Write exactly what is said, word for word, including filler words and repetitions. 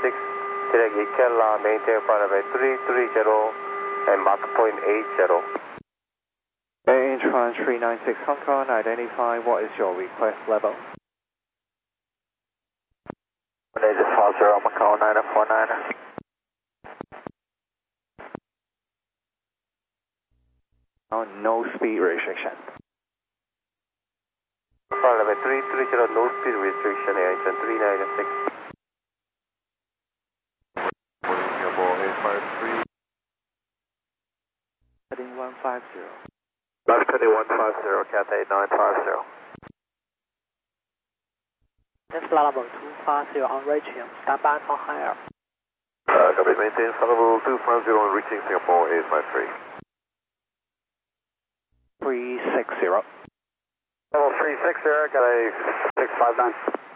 six, direct Ikella, maintain flight level three three zero and Mach point eight zero. Incheon three nine six Hong Kong, identify what is your request level? Native five zero, Macau nine four nine. Oh, no speed restriction. Flight level three three zero, no speed restriction, Incheon three nine six. Singapore eight five three. Heading one five zero. Left heading one five zero, Cathay nine five zero. This flight level two five zero on reaching, stand by for higher. Uh, copy, maintain flight level two five zero and reaching Singapore eight five three. three six zero. Level three six zero, got a six five nine.